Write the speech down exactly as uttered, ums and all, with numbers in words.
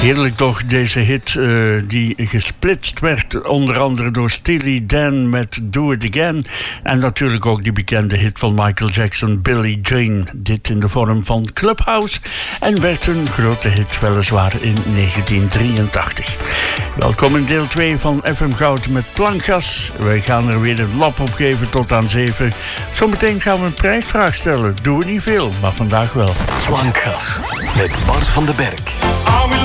Heerlijk toch, deze hit uh, die gesplitst werd, onder andere door Steely Dan met Do It Again. En natuurlijk ook die bekende hit van Michael Jackson, Billie Jean. Dit in de vorm van Clubhouse. En werd een grote hit, weliswaar in negentien drieëntachtig. Welkom in deel twee van F M Goud met Plankgas. Wij gaan er weer een lap op geven tot aan zeven. Zometeen gaan we een prijsvraag stellen. Doen we niet veel, maar vandaag wel. Plankgas met Bart van den Berg. All we